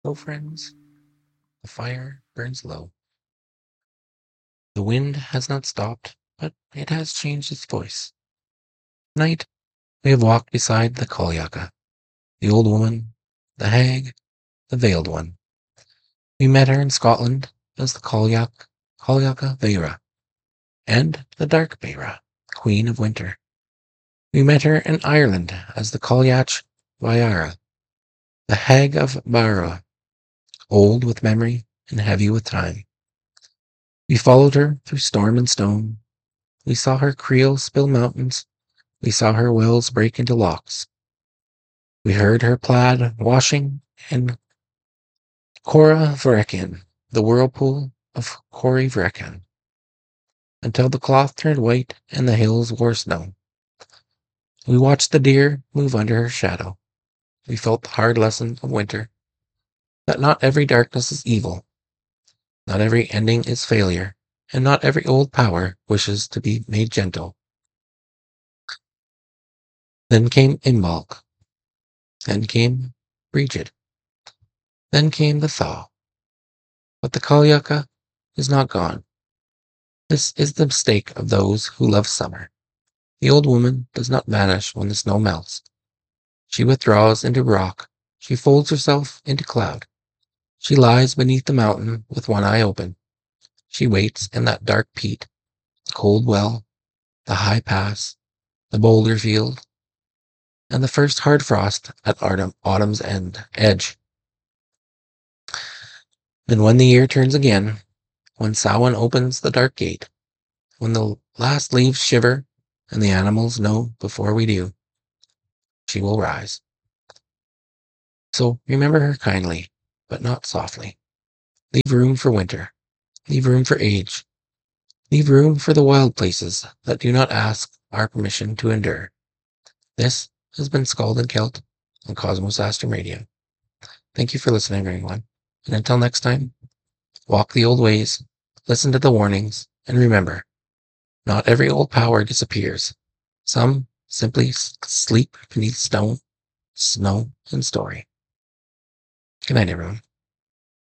So, friends, the fire burns low. The wind has not stopped, but it has changed its voice. Tonight, we have walked beside the Kolyaka, the old woman, the hag, the veiled one. We met her in Scotland as the Kolyaka Vera, and the Dark Vera, Queen of Winter. We met her in Ireland as the Kolyach Vyara, the hag of Bara, old with memory and heavy with time. We followed her through storm and stone. We saw her creel spill mountains. We saw her wells break into lochs. We heard her plaid washing in Cora Vrekin, the whirlpool of Corrie Vrekin, until the cloth turned white and the hills wore snow. We watched the deer move under her shadow. We felt the hard lesson of winter, that not every darkness is evil, not every ending is failure, and not every old power wishes to be made gentle. Then came Imbolc. Then came Brigid. Then came the thaw. But the Kolyaka is not gone. This is the mistake of those who love summer. The old woman does not vanish when the snow melts. She withdraws into rock. She folds herself into cloud. She lies beneath the mountain with one eye open. She waits in that dark peat, the cold well, the high pass, the boulder field, and the first hard frost at autumn's edge. And when the year turns again, when Samhain opens the dark gate, when the last leaves shiver and the animals know before we do, she will rise. So remember her kindly, but not softly. Leave room for winter. Leave room for age. Leave room for the wild places that do not ask our permission to endure. This has been Scald and Celt on Cosmos Astrum Radio. Thank you for listening, everyone. And until next time, walk the old ways, listen to the warnings, and remember, not every old power disappears. Some simply sleep beneath stone, snow, and story. Good night, everyone.